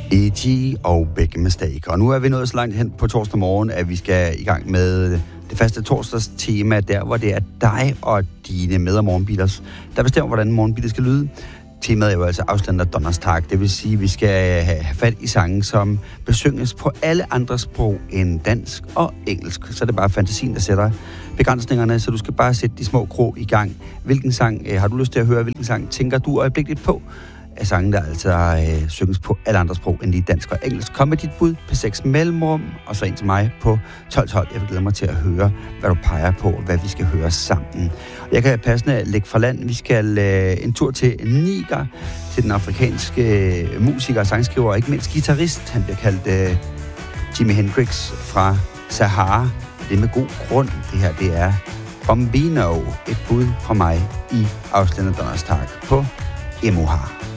E.G. og Big Mistake. Og nu er vi nået så langt hen på torsdag morgen, at vi skal i gang med det faste torsdags tema, der hvor det er dig og dine med- og morgenbiler, der bestemmer, hvordan morgenbiler skal lyde. Temaet er jo altså Ausländer Donnerstag. Det vil sige, at vi skal have fat i sange, som besynges på alle andre sprog end dansk og engelsk. Så er det bare fantasien, der sætter begrænsningerne, så du skal bare sætte de små krog i gang. Hvilken sang har du lyst til at høre? Hvilken sang tænker du øjeblikkeligt på? Af sangen, der altså synges på alle andre sprog end lige dansk og engelsk. Kom med dit bud på 6 mellemrum, og så ind til mig på 1212. Jeg vil glæde mig til at høre, hvad du peger på, og hvad vi skal høre sammen. Jeg kan passende lægge fra land. Vi skal en tur til Niger, til den afrikanske musiker og sangskriver, og ikke mindst guitarist. Han bliver kaldt Jimi Hendrix fra Sahara. Det er med god grund. Det her, det er Bombino. Et bud fra mig i Ausländer Donnerstag på MOH.